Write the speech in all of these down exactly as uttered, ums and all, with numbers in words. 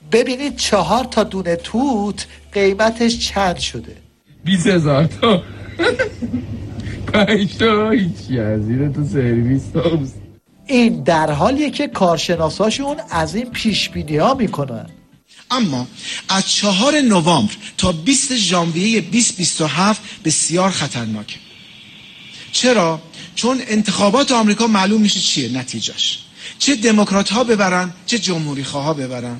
ببینید چهار تا دونه توت قیمتش چند شده؟ بیست هزار تا. پنج تا هیچی از این تو سرویس توست. این در حالیه که کارشناساشون از این پیشبینی ها میکنن. اما از چهار نوامبر تا بیست ژانویه بیست بیست و هفت بسیار خطرناکه. چرا؟ چون انتخابات آمریکا معلوم میشه چیه نتیجهش، چه دموکرات ها ببرن چه جمهوری خواه ها ببرن.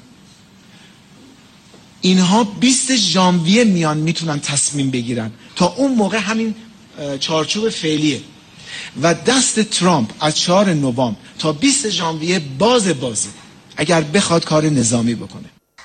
اینها بیست ژانویه میان میتونن تصمیم بگیرن، تا اون موقع همین چارچوب فعلیه و دست ترامپ از چهار نوامبر تا بیست ژانویه باز بازه اگر بخواد کار نظامی بکنه.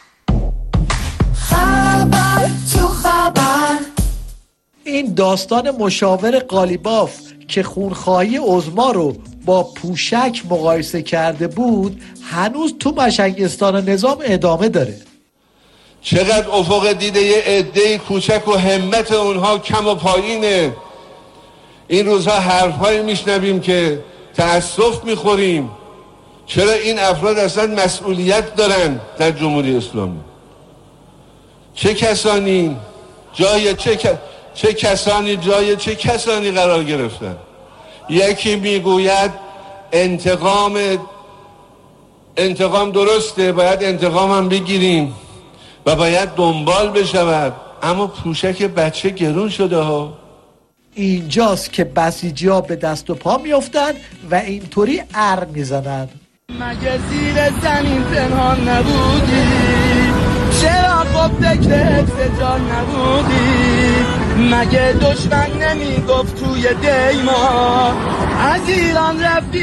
خبر تو خبر. این داستان مشاور قالیباف که خونخواهی عظما رو با پوشک مقایسه کرده بود هنوز تو مشنگستان نظام ادامه داره. چقدر افق دیده یه عده کوچک و همت اونها کم و پایینه. این روزها حرفایی میشنویم که تأسف میخوریم. چرا این افراد اصلا مسئولیت دارن در جمهوری اسلامی؟ چه کسانی جای چه, ک... چه کسانی جای چه کسانی قرار گرفتن؟ یکی میگوید انتقام انتقام درسته، باید انتقام هم بگیریم و باید دنبال بشود، اما پوشک بچه گرون شده ها. اینجاست که بسیجی ها به دست و پا میافتن و اینطوری ار میزنن. مگه زیر زمین پنهان نبودی؟ چرا خب فکر حفظ جان نبودی؟ مگه دشمن نمیگفت توی دیما از ایران رفتی